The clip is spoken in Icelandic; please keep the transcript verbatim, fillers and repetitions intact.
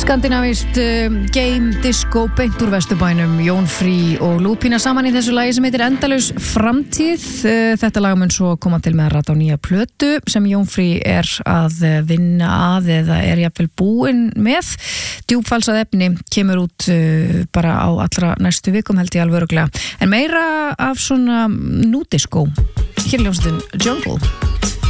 Skandinavist uh, game disco beint úr Vesturbænum, Jón Frí og Lúpína saman í þessu lagi sem heitir Endalaus framtíð. Uh, þetta lag mun svo koma til með að rata á nýja plötu sem Jón Frí er að vinna að eða er jafnvel búinn með. Djúpfalsað efni kemur út uh, bara á allra næstu vikum held ég alveg örugglega. En meira af svona nú disco. Hér er hljómsveitin Jungle.